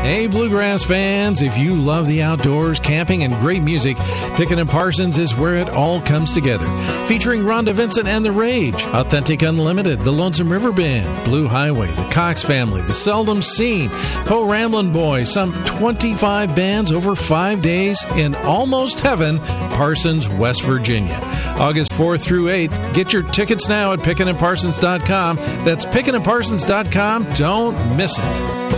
Hey, Bluegrass fans, if you love the outdoors, camping, and great music, Pickin' & Parsons is where it all comes together. Featuring Rhonda Vincent and The Rage, Authentic Unlimited, The Lonesome River Band, Blue Highway, The Cox Family, The Seldom Seen, Po Ramblin' Boys, some 25 bands over 5 days in almost heaven, Parsons, West Virginia. August 4th through 8th. Get your tickets now at pickandparsons.com. That's pickandparsons.com. Don't miss it.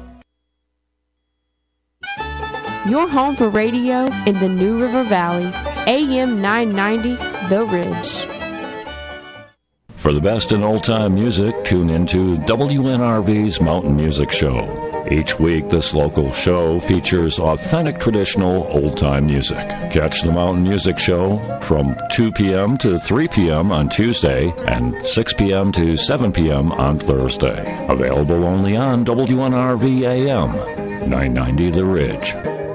Your home for radio in the New River Valley. AM 990, The Ridge. For the best in old-time music, tune into WNRV's Mountain Music Show. Each week, this local show features authentic traditional old-time music. Catch the Mountain Music Show from 2 p.m. to 3 p.m. on Tuesday and 6 p.m. to 7 p.m. on Thursday. Available only on WNRV AM 990 The Ridge.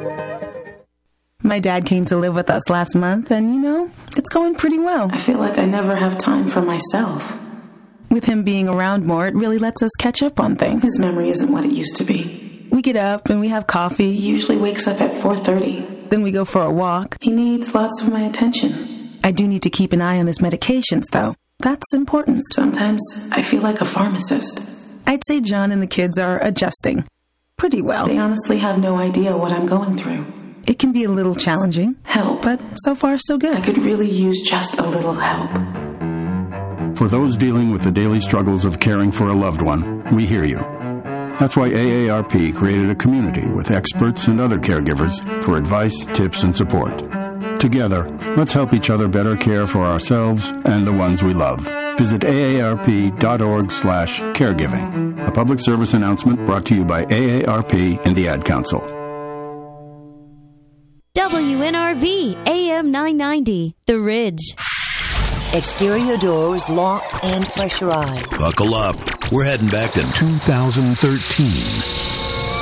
My dad came to live with us last month, and, it's going pretty well. I feel like I never have time for myself. With him being around more, it really lets us catch up on things. His memory isn't what it used to be. We get up and we have coffee. He usually wakes up at 4:30. Then we go for a walk. He needs lots of my attention. I do need to keep an eye on his medications, though. That's important. Sometimes I feel like a pharmacist. I'd say John and the kids are adjusting pretty well. They honestly have no idea what I'm going through. It can be a little challenging. Help. But so far, so good. I could really use just a little help. For those dealing with the daily struggles of caring for a loved one, we hear you. That's why AARP created a community with experts and other caregivers for advice, tips, and support. Together, let's help each other better care for ourselves and the ones we love. Visit aarp.org/caregiving. A public service announcement brought to you by AARP and the Ad Council. WNRV AM 990, The Ridge. Exterior doors locked and pressurized. Buckle up. We're heading back to 2013.